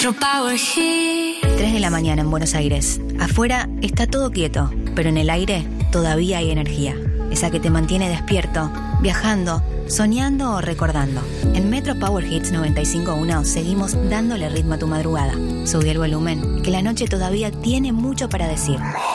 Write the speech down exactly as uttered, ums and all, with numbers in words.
Power Hits. tres de la mañana en Buenos Aires. Afuera está todo quieto, pero en el aire todavía hay energía. Esa que te mantiene despierto, viajando, soñando o recordando. En Metro Power Hits noventa y cinco punto uno seguimos dándole ritmo a tu madrugada. Subí el volumen, que la noche todavía tiene mucho para decir.